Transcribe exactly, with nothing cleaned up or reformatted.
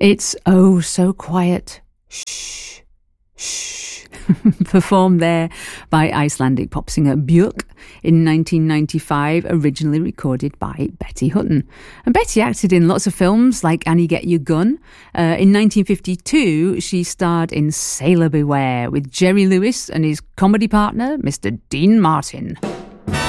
It's Oh So Quiet, Shh, Shh, performed there by Icelandic pop singer Björk in nineteen ninety-five, originally recorded by Betty Hutton. And Betty acted in lots of films like Annie Get Your Gun. Uh, in nineteen fifty-two, she starred in Sailor Beware with Jerry Lewis and his comedy partner, Mister Dean Martin.